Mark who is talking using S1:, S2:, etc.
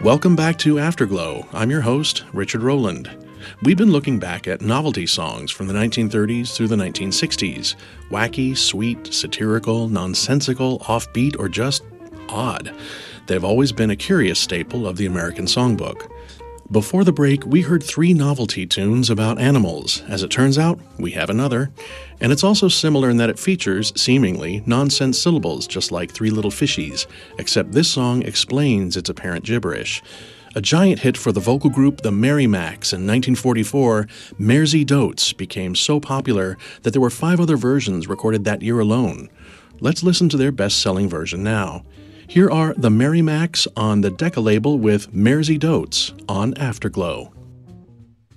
S1: Welcome back to Afterglow. I'm your host, Richard Rowland. We've been looking back at novelty songs from the 1930s through the 1960s. Wacky, sweet, satirical, nonsensical, offbeat, or just odd. They've always been a curious staple of the American songbook. Before the break, we heard 3 novelty tunes about animals. As it turns out, we have another. And it's also similar in that it features, seemingly, nonsense syllables, just like Three Little Fishies, except this song explains its apparent gibberish. A giant hit for the vocal group the Merry Macs in 1944, Mairzy Doats became so popular that there were 5 other versions recorded that year alone. Let's listen to their best-selling version now. Here are the Merry Macs on the Decca label with Mairzy Doats on Afterglow.